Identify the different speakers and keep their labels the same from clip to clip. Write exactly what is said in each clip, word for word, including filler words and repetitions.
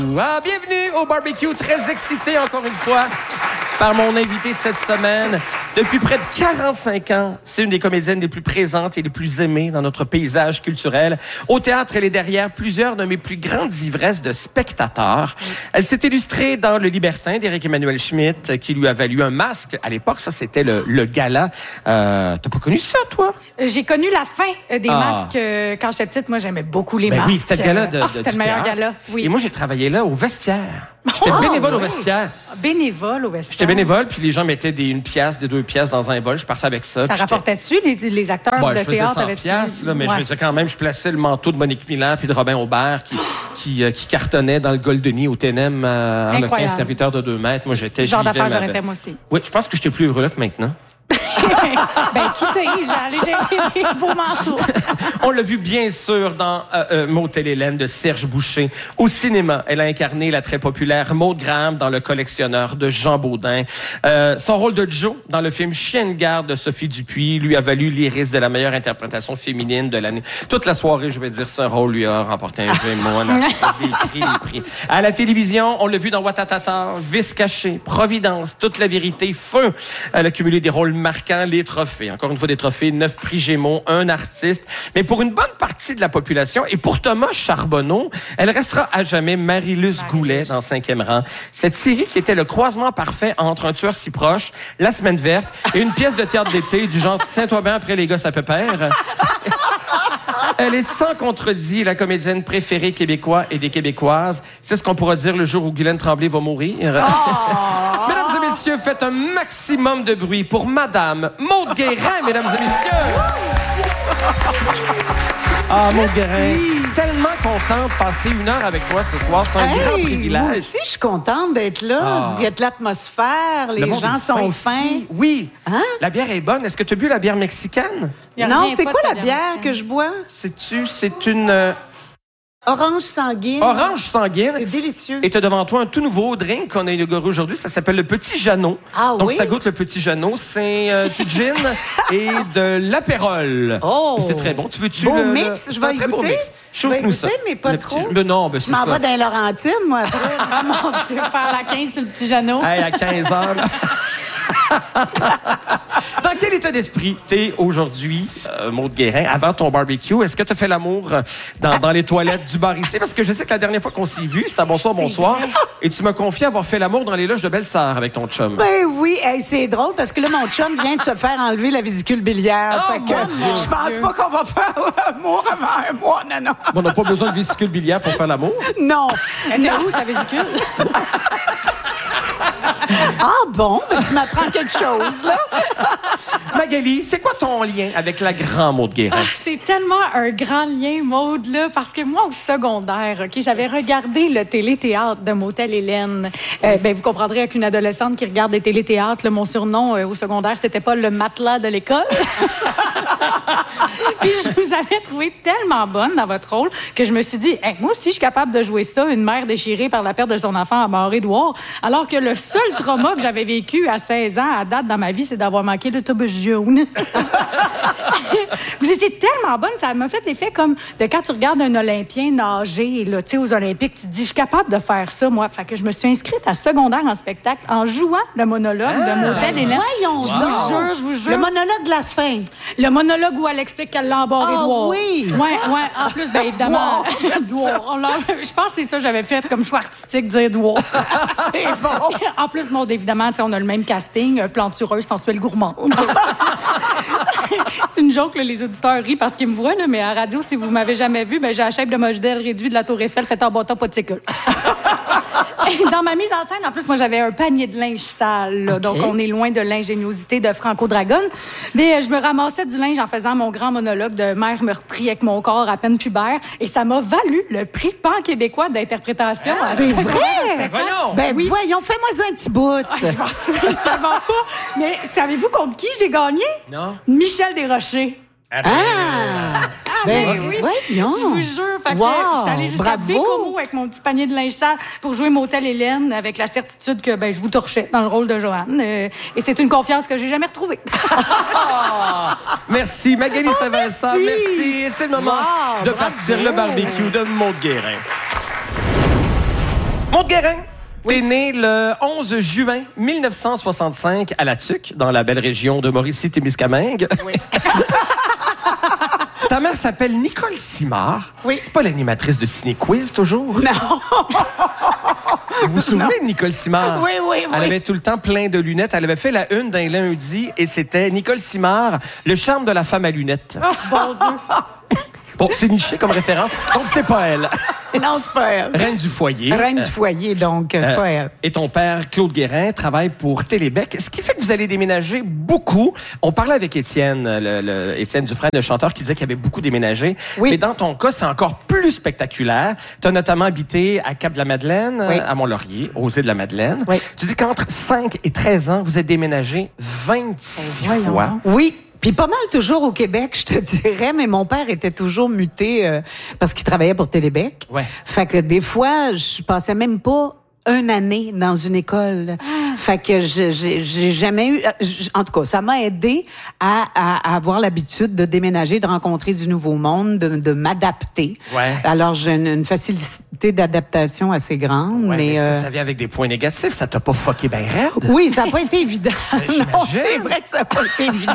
Speaker 1: Ah, bienvenue au barbecue, très excité encore une fois par mon invité de cette semaine. Depuis près de quarante-cinq ans, c'est une des comédiennes les plus présentes et les plus aimées dans notre paysage culturel. Au théâtre, elle est derrière plusieurs de mes plus grandes ivresses de spectateurs. Elle s'est illustrée dans Le Libertin d'Éric Emmanuel Schmitt, qui lui a valu un masque. À l'époque, ça, c'était le, le gala. Euh, t'as pas connu ça, toi?
Speaker 2: J'ai connu la fin des ah. masques euh, quand j'étais petite. Moi, j'aimais beaucoup les
Speaker 1: ben
Speaker 2: masques.
Speaker 1: Oui, c'était le gala de,
Speaker 2: oh,
Speaker 1: de
Speaker 2: c'était le meilleur
Speaker 1: théâtre.
Speaker 2: gala. Oui.
Speaker 1: Et moi, j'ai travaillé là au vestiaire. J'étais oh, bénévole oui. au vestiaire.
Speaker 2: Bénévole au vestiaire.
Speaker 1: J'étais bénévole, puis les gens mettaient des, une pièce, des deux pièces dans un bol. Je partais avec ça.
Speaker 2: Ça rapportait-tu les, les acteurs
Speaker 1: bon,
Speaker 2: de
Speaker 1: je
Speaker 2: théâtre?
Speaker 1: cent piastres, là, mais ouais, je faisais quand même, je plaçais le manteau de Monique Miller puis de Robin Aubert qui, qui, euh, qui cartonnait dans le Goldeny au T N M euh, en quinze serviteurs de deux mètres. Moi, j'étais...
Speaker 2: Genre d'affaires, j'aurais fait moi aussi.
Speaker 1: Oui, je pense que j'étais plus heureux là que maintenant.
Speaker 2: ben, quittez, j'allais gérer vos manteaux.
Speaker 1: On l'a vu, bien sûr, dans euh, euh, Motel Hélène de Serge Boucher. Au cinéma, elle a incarné la très populaire Maude Graham dans Le Collectionneur de Jean Baudin. Euh, son rôle de Jo dans le film Chien de garde de Sophie Dupuis lui a valu l'Iris de la meilleure interprétation féminine de l'année. Toute la soirée, je vais dire, ce rôle lui a remporté un Gémeaux. Des prix, des prix. À la télévision, on l'a vu dans Watatata, Vice caché, Providence, Toute la vérité, Feu. Elle a cumulé des rôles marquants, les trophées. Encore une fois, des trophées, neuf prix Gémeaux, un artiste. Mais pour une bonne partie de la population, et pour Thomas Charbonneau, elle restera à jamais Marie-Luce Goulet dans Cinquième rang. Cette série qui était le croisement parfait entre Un tueur si proche, La semaine verte et une pièce de théâtre d'été du genre Tiens-toi bien après les gosses à pépère. Elle est sans contredit la comédienne préférée québécois et des Québécoises. C'est ce qu'on pourra dire le jour où Guylaine Tremblay va mourir. Oh! Mesdames et messieurs, faites un maximum de bruit pour Madame Maude Guérin, mesdames et messieurs. Ah, Maude Guérin, tellement contente de passer une heure avec toi ce soir. C'est un hey, grand privilège.
Speaker 3: Moi aussi, je suis contente d'être là. Ah. Il y a de l'atmosphère, les gens sont fins.
Speaker 1: Ici. Oui. Hein? La bière est bonne. Est-ce que tu as bu la bière mexicaine?
Speaker 3: Non, c'est quoi la bière mexicaine que je bois?
Speaker 1: Sais-tu, c'est une... Euh...
Speaker 3: Orange sanguine.
Speaker 1: Orange sanguine.
Speaker 3: C'est délicieux.
Speaker 1: Et tu as devant toi un tout nouveau drink qu'on a inauguré aujourd'hui. Ça s'appelle le Petit Jeannot.
Speaker 3: Ah
Speaker 1: Donc,
Speaker 3: oui?
Speaker 1: ça goûte le Petit Jeannot. C'est euh, du gin et de l'apérole.
Speaker 3: Oh!
Speaker 1: Et c'est très bon. Tu veux-tu...
Speaker 3: Beau
Speaker 1: le,
Speaker 3: mix.
Speaker 1: le...
Speaker 3: Je vais y goûter.
Speaker 1: Je vais
Speaker 3: goûter,
Speaker 1: ça.
Speaker 3: mais pas
Speaker 1: le
Speaker 3: trop.
Speaker 1: Petit... Mais non, ben c'est
Speaker 3: ça.
Speaker 1: ça.
Speaker 3: Je m'en vais dans Laurentine, moi, après.
Speaker 2: Ah, mon Dieu, faire la quinze sur le Petit Jeannot.
Speaker 1: Hey, à quinze heures. Dans quel état d'esprit t'es aujourd'hui, euh, Maude Guérin, avant ton barbecue? Est-ce que tu as fait l'amour dans, dans les toilettes du bar ici? Parce que je sais que la dernière fois qu'on s'est vu, c'était à Bonsoir, Bonsoir. Et tu m'as confié avoir fait l'amour dans les loges de Belle-Sœur avec ton chum.
Speaker 3: Ben oui, hey, c'est drôle parce que là, mon chum vient de se faire enlever la vésicule biliaire.
Speaker 1: Oh,
Speaker 3: fait que je pense pas qu'on va faire l'amour avant un mois, non, non.
Speaker 1: On n'a pas besoin de vésicule biliaire pour faire l'amour?
Speaker 3: Non.
Speaker 2: Elle était où, sa vésicule?
Speaker 3: Ah bon? Tu m'apprends quelque chose, là?
Speaker 1: Magali, c'est quoi ton lien avec la grande Maude Guérin?
Speaker 2: Ah, c'est tellement un grand lien, Maude, là, parce que moi, au secondaire, OK, j'avais regardé le téléthéâtre de Motel Hélène. Euh, ben, vous comprendrez, avec une adolescente qui regarde des téléthéâtres, là, mon surnom euh, au secondaire, c'était pas le matelas de l'école. Puis je vous avais trouvé tellement bonne dans votre rôle que je me suis dit, hey, moi aussi, je suis capable de jouer ça, une mère déchirée par la perte de son enfant à Mort-Édouard, alors que le seul trauma que j'avais vécu à seize ans, à date dans ma vie, c'est d'avoir manqué l'autobus jaune. Vous étiez tellement bonne, ça m'a fait l'effet comme de quand tu regardes un Olympien nager, là, tu sais, aux Olympiques, tu te dis, je suis capable de faire ça, moi. Fait que je me suis inscrite à secondaire en spectacle en jouant le monologue ah, de Motel Hélène.
Speaker 3: Voyons,
Speaker 2: je wow. vous jure, je vous jure.
Speaker 3: Le monologue de la fin.
Speaker 2: Le monologue où elle explique qu'elle l'a embarré
Speaker 3: Ah
Speaker 2: Édouard.
Speaker 3: oui.
Speaker 2: Ouais, ouais. En plus, bien évidemment. Je pense que c'est ça que j'avais fait comme choix artistique, dire Édouard. C'est bon. En plus, bon, évidemment, on a le même casting, plantureuse, sensuelle, gourmande. C'est une joke, là, les auditeurs rient parce qu'ils me voient, là, mais à la radio, si vous m'avez jamais vu, ben, j'ai la shape de modèle réduit de la Tour Eiffel faite en bâton pas de sécule. Dans ma mise en scène, en plus, moi, j'avais un panier de linge sale. Là, okay. Donc, on est loin de l'ingéniosité de Franco Dragon. Mais euh, je me ramassais du linge en faisant mon grand monologue de mère meurtrie avec mon corps à peine pubère. Et ça m'a valu le prix pan-québécois d'interprétation.
Speaker 3: Ah, c'est vrai?
Speaker 1: Ben, voyons.
Speaker 3: Ben oui. Voyons, fais-moi un petit bout.
Speaker 2: Ah, je m'en souviens tellement pas. Mais savez-vous contre qui j'ai gagné?
Speaker 1: Non.
Speaker 2: Michel Desrochers.
Speaker 1: Ah! Ben,
Speaker 3: ah
Speaker 2: ben, ben oui,
Speaker 3: voyons.
Speaker 2: Je vous jure. Fait
Speaker 3: wow,
Speaker 2: que j'étais allée jusqu'à
Speaker 3: bravo.
Speaker 2: Bécomo avec mon petit panier de linge sale pour jouer Motel Hélène avec la certitude que ben, je vous torchais dans le rôle de Joanne. Euh, et c'est une confiance que j'ai jamais retrouvée.
Speaker 1: Oh, merci, Magali oh, Saint-Vincent. Merci. merci. C'est le moment
Speaker 3: wow,
Speaker 1: de
Speaker 3: bravo.
Speaker 1: partir le barbecue de Maude Guérin. Maude Guérin, oui. T'es née le onze juin mille neuf cent soixante-cinq à La Tuque, dans la belle région de Mauricie-Témiscamingue. Oui. Ta mère s'appelle Nicole Simard.
Speaker 3: Oui.
Speaker 1: C'est pas l'animatrice de Ciné-Quiz, toujours?
Speaker 3: Non.
Speaker 1: Vous vous souvenez non. de Nicole Simard?
Speaker 3: Oui, oui, oui.
Speaker 1: Elle avait tout le temps plein de lunettes. Elle avait fait la une d'un lundi et c'était Nicole Simard, le charme de la femme à lunettes.
Speaker 3: Oh, bon Dieu.
Speaker 1: Bon, c'est niché comme référence, donc c'est pas elle.
Speaker 3: Non, c'est pas elle.
Speaker 1: Reine du foyer.
Speaker 3: Reine du foyer, donc c'est euh, pas elle.
Speaker 1: Et ton père, Claude Guérin, travaille pour Télébec, ce qui fait que vous allez déménager beaucoup. On parlait avec Étienne, le, le, Étienne Dufresne, le chanteur, qui disait qu'il y avait beaucoup déménagé. Oui. Mais dans ton cas, c'est encore plus spectaculaire. Tu as notamment habité à Cap-de-la-Madeleine, oui. à Mont-Laurier, aux Îles-de-la-Madeleine. Oui. Tu dis qu'entre cinq et treize ans, vous êtes déménagé vingt-six fois.
Speaker 3: Oui. Puis pas mal toujours au Québec, je te dirais, mais mon père était toujours muté euh, parce qu'il travaillait pour Télébec. Ouais. Fait que des fois, je passais même pas une année dans une école. Ah. Fait que je, j'ai, j'ai jamais eu... En tout cas, ça m'a aidé à, à, à avoir l'habitude de déménager, de rencontrer du nouveau monde, de, de m'adapter. Ouais. Alors, j'ai une, une facilité d'adaptation assez grande.
Speaker 1: Ouais, mais, mais est-ce
Speaker 3: euh...
Speaker 1: que ça vient avec des points négatifs? Ça t'a pas fucké ben raide?
Speaker 3: Oui, ça n'a pas été évident. Non, c'est vrai que ça n'a pas été évident.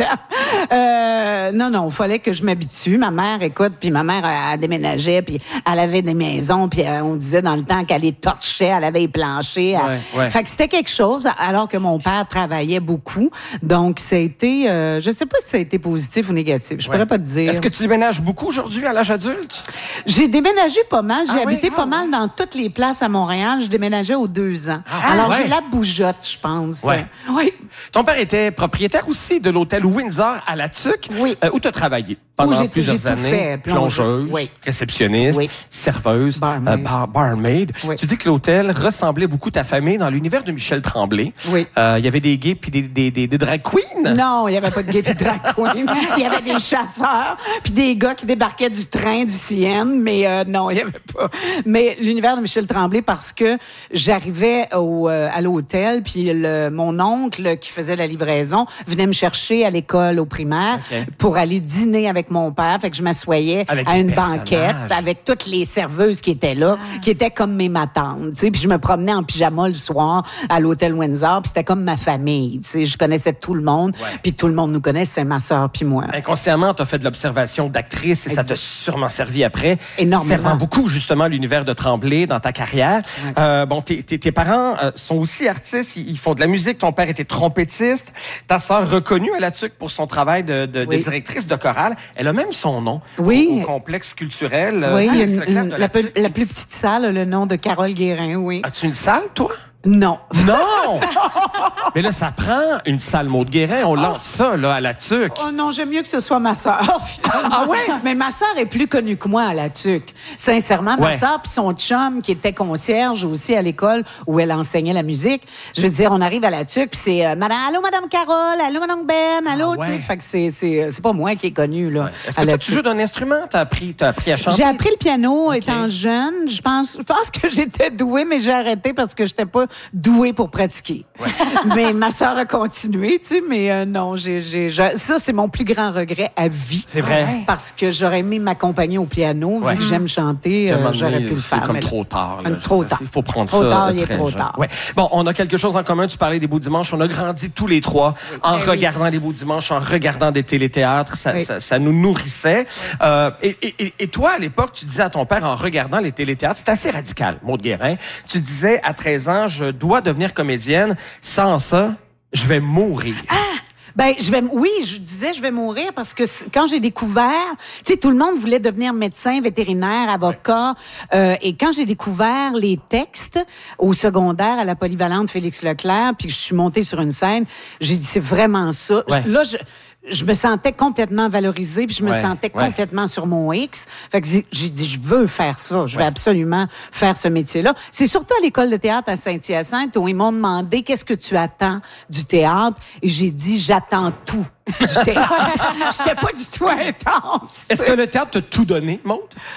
Speaker 3: Euh, non, non, il fallait que je m'habitue. Ma mère, écoute, puis ma mère, elle, elle déménageait, puis elle avait des maisons, puis euh, on disait dans le temps qu'elle les torchait, elle avait les planchers. Elle... Ouais, ouais. Fait que c'était quelque chose, alors que mon père travaillait beaucoup. Donc, ça a été... Euh, je sais pas si ça a été positif ou négatif. Je ouais. pourrais pas te dire.
Speaker 1: Est-ce que tu déménages beaucoup aujourd'hui à l'âge adulte?
Speaker 3: J'ai déménagé pas mal. J'ai ah habité oui? pas
Speaker 1: ah,
Speaker 3: mal
Speaker 1: ouais.
Speaker 3: dans toutes les places à Montréal. Je déménageais aux deux ans. Ah, alors, ouais. j'ai la bougeotte, je pense.
Speaker 1: Ouais.
Speaker 3: Oui.
Speaker 1: Ton père était propriétaire aussi de l'hôtel Windsor à La Tuque,
Speaker 3: oui.
Speaker 1: euh, où tu as travaillé pendant
Speaker 3: j'ai,
Speaker 1: plusieurs
Speaker 3: j'ai
Speaker 1: années.
Speaker 3: Fait,
Speaker 1: plongeuse,
Speaker 3: oui.
Speaker 1: réceptionniste, oui. serveuse, barmaid. Euh, bar, barmaid. Oui. Tu dis que l'hôtel ressemblait beaucoup à ta famille dans l'univers de Michel Tremblay.
Speaker 3: Oui.
Speaker 1: Il euh, y avait des gays puis des, des, des, des drag queens?
Speaker 3: Non, il y avait pas de gays puis de drag queens. Il y avait des chasseurs puis des gars qui débarquaient du train du C N, mais euh, non, il y avait pas. Mais l'univers de Michel Tremblay parce que j'arrivais au, euh, à l'hôtel puis le, mon oncle qui faisait la livraison venait me chercher à l'école au primaire okay. pour aller dîner avec mon père. Fait que je m'assoyais avec à une banquette avec toutes les serveuses qui étaient là, ah. qui étaient comme mes matantes. Tu sais, puis je me promenais en pyjama le soir à l'hôtel Windsor, puis c'était comme ma famille. Tu sais, je connaissais tout le monde, ouais. puis tout le monde nous connaissait, ma sœur puis moi.
Speaker 1: Inconsciemment, tu as fait de l'observation d'actrice et exact. Ça t'a sûrement servi après.
Speaker 3: Énormément.
Speaker 1: Servant beaucoup justement l'univers de Tremblay dans ta carrière. Ouais. Euh, bon, tes, tes, tes parents euh, sont aussi artistes, ils, ils font de la musique. Ton père était trompettiste. Ta sœur reconnue à La Tuque pour son travail de, de, oui. de directrice de chorale. Elle a même son nom
Speaker 3: oui.
Speaker 1: au, au complexe culturel.
Speaker 3: Oui,
Speaker 1: euh,
Speaker 3: une, une, la, la, plus, la plus petite salle a le nom de Carole Guérin, oui.
Speaker 1: As-tu une salle, toi?
Speaker 3: Non.
Speaker 1: Non! Mais là, ça prend une salle Maude Guérin. On lance oh. ça, là, à La Tuque.
Speaker 3: Oh non, j'aime mieux que ce soit ma sœur, finalement. Ah ouais? Mais ma sœur est plus connue que moi à La Tuque. Sincèrement, ma ouais. sœur puis son chum, qui était concierge aussi à l'école où elle enseignait la musique. Je veux dire, on arrive à La Tuque puis c'est euh, Madame, allô, Madame Carole, allô, Madame Ben, allô, ah ouais. tu sais. Fait que c'est, c'est, c'est pas moi qui est connue, là. Ouais.
Speaker 1: Est-ce que tu as toujours d'un instrument? T'as appris, t'as appris à chanter?
Speaker 3: J'ai appris le piano okay. étant jeune. Je pense, je pense que j'étais douée, mais j'ai arrêté parce que j'étais pas douée pour pratiquer. Ouais. Mais ma sœur a continué, tu sais, mais euh, non, j'ai, j'ai, j'ai, ça, c'est mon plus grand regret à vie.
Speaker 1: C'est vrai.
Speaker 3: Parce que j'aurais aimé m'accompagner au piano, ouais. vu que j'aime chanter, euh, j'aurais pu le faire.
Speaker 1: C'est comme trop tard. Là,
Speaker 3: trop tard.
Speaker 1: Il faut prendre
Speaker 3: trop
Speaker 1: ça.
Speaker 3: Tard, il est
Speaker 1: très
Speaker 3: trop
Speaker 1: jeune.
Speaker 3: tard.
Speaker 1: Ouais. Bon, on a quelque chose en commun. Tu parlais des Beaux Dimanches. On a grandi tous les trois oui. en oui. regardant les Beaux Dimanches, en regardant des téléthéâtres. Ça, oui. ça, ça nous nourrissait. Oui. Euh, et, et, et toi, à l'époque, tu disais à ton père, en regardant les téléthéâtres, c'est assez radical, Maude Guérin. Tu disais, à treize ans, je dois devenir comédienne. Sans ça, je vais mourir.
Speaker 3: Ah! Ben, je vais, oui, je disais, je vais mourir parce que quand j'ai découvert, tu sais, tout le monde voulait devenir médecin, vétérinaire, avocat, ouais. euh, et quand j'ai découvert les textes au secondaire à la polyvalente Félix Leclerc, puis que je suis montée sur une scène, j'ai dit, c'est vraiment ça. Ouais. Là, je, je me sentais complètement valorisée, puis je me ouais, sentais ouais. complètement sur mon X. Fait que j'ai dit, je veux faire ça. Je veux ouais. absolument faire ce métier-là. C'est surtout à l'école de théâtre à Saint-Hyacinthe où ils m'ont demandé qu'est-ce que tu attends du théâtre. Et j'ai dit, j'attends tout du théâtre. J'étais pas du tout intense.
Speaker 1: Est-ce que le théâtre t'a tout donné, Maude?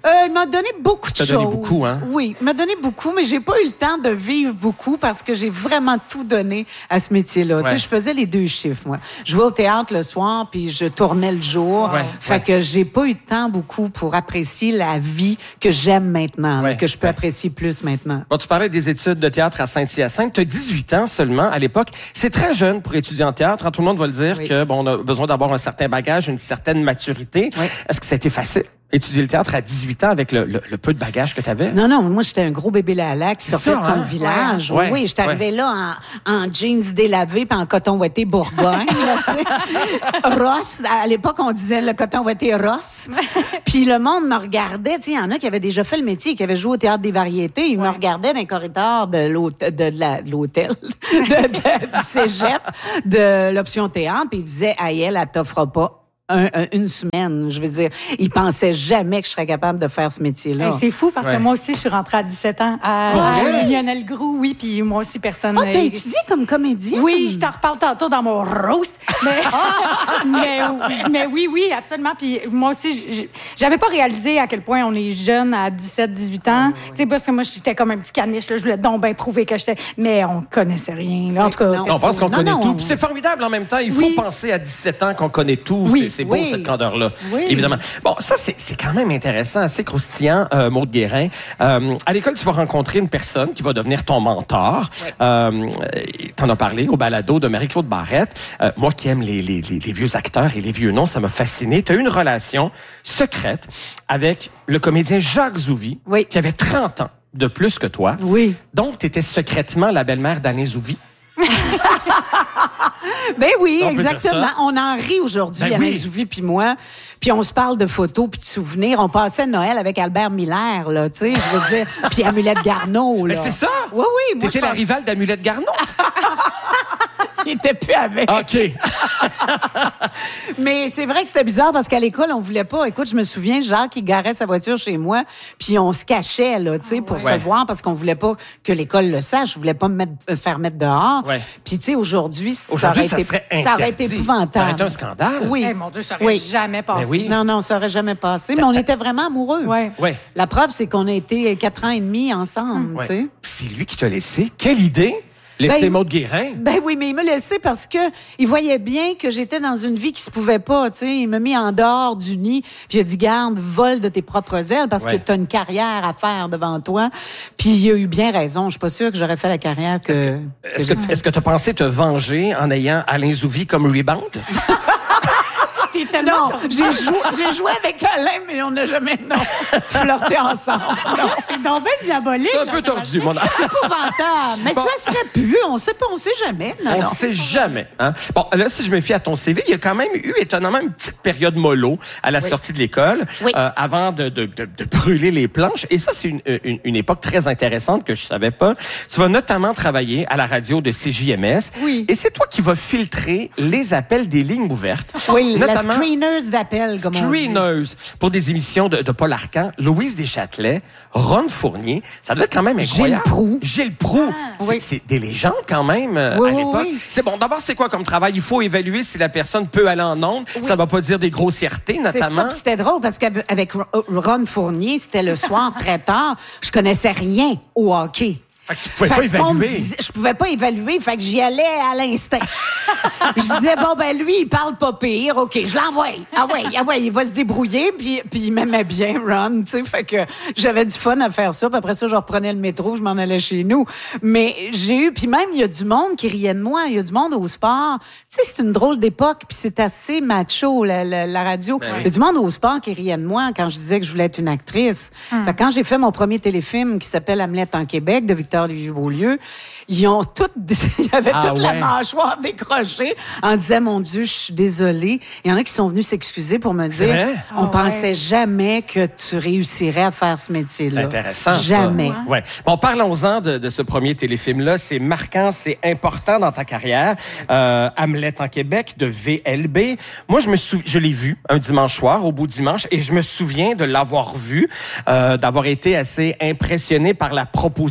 Speaker 3: Euh, il m'a donné beaucoup de
Speaker 1: T'as
Speaker 3: choses.
Speaker 1: donné beaucoup, hein?
Speaker 3: Oui, il m'a donné beaucoup, mais j'ai pas eu le temps de vivre beaucoup parce que j'ai vraiment tout donné à ce métier-là.
Speaker 1: Ouais.
Speaker 3: Tu sais, je faisais les deux chiffres, moi. Je jouais au théâtre le soir, puis je tournais le jour.
Speaker 1: Ouais,
Speaker 3: Fait
Speaker 1: ouais.
Speaker 3: que j'ai pas eu de temps beaucoup pour apprécier la vie que j'aime maintenant,
Speaker 1: Ouais,
Speaker 3: que je peux
Speaker 1: ouais.
Speaker 3: apprécier plus maintenant.
Speaker 1: Bon, tu parlais des études de théâtre à Saint-Hyacinthe. Tu as dix-huit ans seulement à l'époque. C'est très jeune pour étudier en théâtre. Tout le monde va le dire
Speaker 3: Oui.
Speaker 1: que bon, on a besoin d'avoir un certain bagage, une certaine maturité.
Speaker 3: Oui.
Speaker 1: Est-ce que ça a été facile? Étudier le théâtre à dix-huit ans avec le, le, le peu de bagage que tu avais?
Speaker 3: Non, non, moi, j'étais un gros bébé Lala qui
Speaker 1: C'est
Speaker 3: sortait
Speaker 1: ça,
Speaker 3: de son
Speaker 1: hein?
Speaker 3: village.
Speaker 1: Ouais.
Speaker 3: Oui, j'étais arrivée
Speaker 1: Ouais.
Speaker 3: là en, en jeans délavés puis en coton ouaté Bourgogne, là, tu sais. Ross, à l'époque, on disait le coton ouaté Ross. Puis le monde me regardait, tu sais, il y en a qui avaient déjà fait le métier, qui avaient joué au Théâtre des Variétés. Ils me regardaient dans les corridors de l'hôtel, de, de la- de l'hôtel, de, de- du cégep, de l'option théâtre, puis ils disaient, « Aïe, elle, elle t'offre pas Un, un, une semaine. » Je veux dire, ils pensaient jamais que je serais capable de faire ce métier-là.
Speaker 2: Hey, c'est fou parce
Speaker 1: Ouais.
Speaker 2: que moi aussi, je suis rentrée à dix-sept ans à
Speaker 1: Pour vrai?
Speaker 2: Lionel Groux, oui, puis moi aussi, personne.
Speaker 3: Ah, t'as étudié comme comédienne?
Speaker 2: Oui, je t'en reparle tantôt dans mon roast. Mais, mais, mais oui, oui, absolument. Puis moi aussi, j- j'avais pas réalisé à quel point on est jeune à dix-sept, dix-huit ans. Tu sais, parce que moi, j'étais comme un petit caniche, là, je voulais donc bien prouver que j'étais. Mais on connaissait rien. Là. En tout cas,
Speaker 3: Non.
Speaker 1: On pense qu'on
Speaker 3: Non,
Speaker 1: connaît
Speaker 3: non.
Speaker 1: tout. Puis c'est formidable en même temps. Il faut
Speaker 2: Oui.
Speaker 1: penser à dix-sept ans qu'on connaît tout.
Speaker 2: Oui.
Speaker 1: C'est, c'est beau,
Speaker 3: Oui.
Speaker 1: cette candeur-là.
Speaker 3: Oui.
Speaker 1: Évidemment. Bon, ça, c'est, c'est quand même intéressant, assez croustillant, euh, Maude Guérin. Euh, à l'école, tu vas rencontrer une personne qui va devenir ton mentor. Euh, t'en as parlé au balado de Marie-Claude Barrette. Euh, moi qui aime les, les, les, les vieux acteurs et les vieux noms, ça m'a fasciné. Tu as eu une relation secrète avec le comédien Jacques Zouvi,
Speaker 3: Oui.
Speaker 1: qui avait trente ans de plus que toi.
Speaker 3: Oui.
Speaker 1: Donc, tu étais secrètement la belle-mère d'Anne Zouvi.
Speaker 3: Ben oui,
Speaker 1: On peut dire
Speaker 3: exactement.
Speaker 1: ça.
Speaker 3: On en rit aujourd'hui,
Speaker 1: Ben
Speaker 3: Alain
Speaker 1: oui.
Speaker 3: Zouvi puis moi. Puis on se parle de photos puis de souvenirs. On passait Noël avec Albert Miller, là, tu sais, je veux dire. Puis Amulette Garneau, là.
Speaker 1: Mais c'est ça?
Speaker 3: Oui, oui. Moi,
Speaker 1: T'étais
Speaker 3: je
Speaker 1: la
Speaker 3: pense-
Speaker 1: rivale d'Amulette Garneau.
Speaker 3: Il était plus avec.
Speaker 1: OK.
Speaker 3: Mais c'est vrai que c'était bizarre parce qu'à l'école, on voulait pas. Écoute, je me souviens, Jacques, il garait sa voiture chez moi, puis on se cachait, là, tu sais, pour
Speaker 1: Ouais.
Speaker 3: se voir parce qu'on voulait pas que l'école le sache. Je voulais pas me mettre, euh, faire mettre dehors.
Speaker 1: Ouais.
Speaker 3: Puis, tu sais, aujourd'hui, ça
Speaker 1: Aujourd'hui,
Speaker 3: aurait
Speaker 1: ça
Speaker 3: été,
Speaker 1: serait
Speaker 3: ça aurait été
Speaker 1: interdit.
Speaker 3: épouvantable.
Speaker 1: Ça aurait été un scandale.
Speaker 3: Oui.
Speaker 2: Eh, mon Dieu, ça aurait
Speaker 3: Oui.
Speaker 2: jamais passé.
Speaker 1: Ben oui.
Speaker 3: Non, non, ça aurait jamais passé. Mais on était vraiment amoureux.
Speaker 2: Ouais.
Speaker 1: Ouais.
Speaker 3: La preuve, c'est qu'on a été quatre ans et demi ensemble,
Speaker 1: Ouais.
Speaker 3: tu sais.
Speaker 1: C'est lui qui t'a laissé. Quelle idée? Laisser
Speaker 3: Ben,
Speaker 1: Maude Guérin.
Speaker 3: Ben oui, mais il m'a laissé parce que il voyait bien que j'étais dans une vie qui se pouvait pas, tu sais. Il m'a mis en dehors du nid, puis il a dit, garde, vole de tes propres ailes parce
Speaker 1: Ouais.
Speaker 3: que tu as une carrière à faire devant toi. Puis il a eu bien raison. Je suis pas sûre que j'aurais fait la carrière que...
Speaker 1: Est-ce que est-ce que tu as pensé te venger en ayant Alain Zouvi comme rebound?
Speaker 2: T'es tellement
Speaker 3: Non, j'ai joué, j'ai joué avec Alain, mais on n'a jamais non, flirté ensemble. Non.
Speaker 2: C'est donc bien diabolique.
Speaker 1: C'est un
Speaker 2: là,
Speaker 1: peu
Speaker 2: ça
Speaker 1: tordu, mon âme.
Speaker 3: C'est épouvantable. Mais
Speaker 1: Bon.
Speaker 3: ça serait pu. On sait pas, on sait jamais. Non,
Speaker 1: On
Speaker 3: non.
Speaker 1: sait jamais. Hein? Bon, là, si je me fie à ton C V, il y a quand même eu, étonnamment, une petite période mollo à la sortie de l'école,
Speaker 3: Oui.
Speaker 1: euh, avant de, de, de, de brûler les planches. Et ça, c'est une, une, une époque très intéressante que je savais pas. Tu vas notamment travailler à la radio de C J M S.
Speaker 3: Oui.
Speaker 1: Et c'est toi qui vas filtrer les appels des lignes ouvertes.
Speaker 3: Oui, la
Speaker 1: notamment
Speaker 3: screeners d'appel, comme on dit.
Speaker 1: Screeners pour des émissions de, de Paul Arcand, Louise Deschâtelet, Ron Fournier. Ça doit être quand même incroyable.
Speaker 3: Gilles Proulx.
Speaker 1: Gilles Proulx. C'est,
Speaker 3: oui.
Speaker 1: c'est des légendes quand même euh,
Speaker 3: Oui,
Speaker 1: à
Speaker 3: oui,
Speaker 1: l'époque.
Speaker 3: oui.
Speaker 1: C'est bon. D'abord, c'est quoi comme travail? Il faut évaluer si la personne peut aller en ondes. Ça va pas dire des grossièretés,
Speaker 3: C'est ça,
Speaker 1: notamment.
Speaker 3: puis c'était drôle parce qu'avec Ron Fournier, c'était le soir très tard. Je connaissais rien au hockey.
Speaker 1: Fait que tu pouvais
Speaker 3: Fait
Speaker 1: pas
Speaker 3: que ce qu'on me
Speaker 1: évaluer.
Speaker 3: disait- je pouvais pas évaluer, fait que j'y allais à l'instinct. Je disais, bon, ben lui, il parle pas pire, OK, je l'envoie. Ah ouais, ah ouais, il va se débrouiller, puis, puis il m'aimait bien, Ron, tu sais, fait que j'avais du fun à faire ça, puis après ça, je reprenais le métro, je m'en allais chez nous. Mais j'ai eu, puis même, il y a du monde qui riait de moi, il y a du monde au sport. Tu sais, c'est une drôle d'époque, puis c'est assez macho, la, la, la radio.
Speaker 1: Ben
Speaker 3: Il
Speaker 1: oui.
Speaker 3: y a du monde au sport qui riait de moi quand je disais que je voulais être une actrice. Fait que quand j'ai fait mon premier téléfilm qui s'appelle Hamlet en Québec, de Victor Lévy-Beaulieu, ils ont toutes, il y avait
Speaker 1: Ah
Speaker 3: toute la
Speaker 1: ouais.
Speaker 3: mâchoire décrochée en disant, mon Dieu, je suis désolée. Il y en a qui sont venus s'excuser pour me dire,
Speaker 1: vrai?
Speaker 3: on
Speaker 2: Ah
Speaker 3: pensait
Speaker 2: ouais.
Speaker 3: jamais que tu réussirais à faire ce métier-là.
Speaker 1: Intéressant. ça.
Speaker 3: Jamais.
Speaker 1: Ouais. Bon, parlons-en de, de ce premier téléfilm-là. C'est marquant, c'est important dans ta carrière. Euh, Hamlet en Québec de V L B. Moi, je me sou... je l'ai vu un dimanche soir, au beau dimanche, et je me souviens de l'avoir vu, euh, d'avoir été assez impressionné par la proposition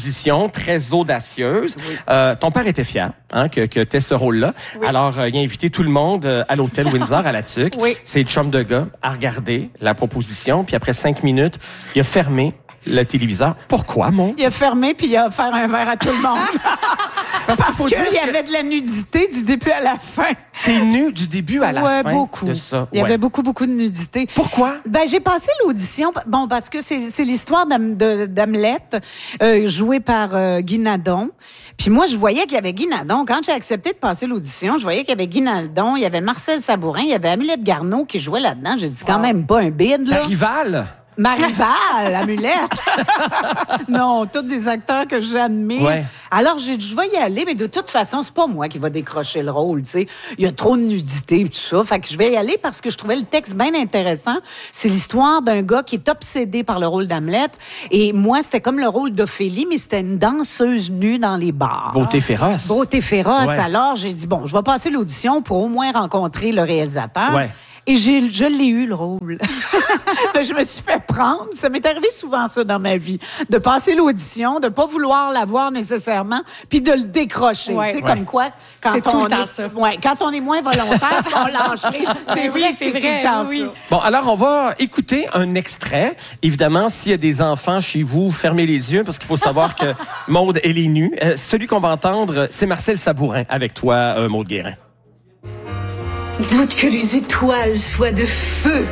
Speaker 1: très audacieuse.
Speaker 2: Oui.
Speaker 1: Euh, ton père était fier hein, que, que tu aies ce rôle-là. Oui. Alors, euh, il a invité tout le monde euh, à l'hôtel Windsor à la Tuque.
Speaker 2: Oui.
Speaker 1: C'est le chum de gars à regarder la proposition. Puis après cinq minutes, il a fermé le téléviseur. Pourquoi, mon?
Speaker 3: Il a fermé puis il a offert un verre à tout le monde. Parce, Parce qu'il y que... avait de la nudité du début à la fin.
Speaker 1: T'es nu du début à la
Speaker 3: ouais,
Speaker 1: fin
Speaker 3: beaucoup.
Speaker 1: de ça.
Speaker 3: Il y
Speaker 1: ouais.
Speaker 3: avait beaucoup, beaucoup de nudité.
Speaker 1: Pourquoi?
Speaker 3: Ben, j'ai passé l'audition. Bon, parce que c'est, c'est l'histoire d'Am, de, d'Hamlet, euh, jouée par euh, Guy Nadon. Puis moi, je voyais qu'il y avait Guy Nadon. Quand j'ai accepté de passer l'audition, je voyais qu'il y avait Guy Nadon, il y avait Marcel Sabourin, il y avait Amulette Garneau qui jouait là-dedans. J'ai dit, quand wow. même pas un bide, là.
Speaker 1: Ta rivale?
Speaker 3: Ma rivale, Amulette. Non, tous des acteurs que j'admire. Ouais. Alors, j'ai dit, je vais y aller, mais de toute façon, c'est pas moi qui va décrocher le rôle, tu sais. Il y a trop de nudité et tout ça. Fait que je vais y aller parce que je trouvais le texte bien intéressant. C'est l'histoire d'un gars qui est obsédé par le rôle d'Hamlet. Et moi, c'était comme le rôle d'Ophélie, mais c'était une danseuse nue dans les bars.
Speaker 1: Beauté féroce.
Speaker 3: Beauté féroce.
Speaker 1: Ouais.
Speaker 3: Alors, j'ai dit, bon, je vais passer l'audition pour au moins rencontrer le réalisateur.
Speaker 1: Ouais.
Speaker 3: Et j'ai, je l'ai eu, le rôle. Ben, je me suis fait prendre. Ça m'est arrivé souvent, ça, dans ma vie. De passer l'audition, de pas vouloir l'avoir nécessairement, puis de le décrocher.
Speaker 2: Ouais.
Speaker 3: Tu sais,
Speaker 2: ouais.
Speaker 3: comme quoi, quand
Speaker 2: c'est
Speaker 3: on
Speaker 2: tout le temps
Speaker 3: est,
Speaker 2: ça.
Speaker 3: Ouais, quand on est moins volontaire, on lâche. C'est vrai
Speaker 2: oui,
Speaker 3: que c'est,
Speaker 2: c'est
Speaker 3: tout
Speaker 2: vrai,
Speaker 3: le temps
Speaker 2: oui.
Speaker 3: ça.
Speaker 1: Bon, alors, on va écouter un extrait. Évidemment, s'il y a des enfants chez vous, fermez les yeux, parce qu'il faut savoir que Maude, elle est nue. Euh, celui qu'on va entendre, c'est Marcel Sabourin, avec toi, euh, Maude Guérin.
Speaker 4: Doute que les étoiles soient de feu.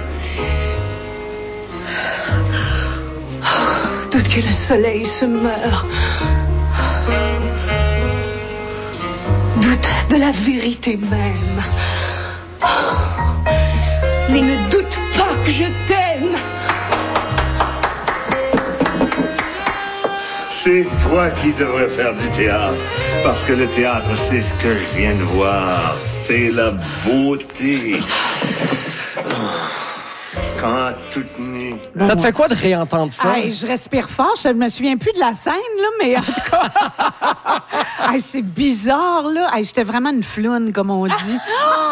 Speaker 4: Doute que le soleil se meure. Doute de la vérité même. Mais ne doute pas que je t'aime.
Speaker 5: C'est toi qui devrais faire du théâtre. Parce que le théâtre, c'est ce que je viens de voir. C'est la beauté. Quand toute nue.
Speaker 1: Ça te fait quoi de réentendre ça?
Speaker 3: Hey, je respire fort. Je me souviens plus de la scène, là, mais en tout cas. Hey, c'est bizarre, là. Hey, j'étais vraiment une floune, comme on dit.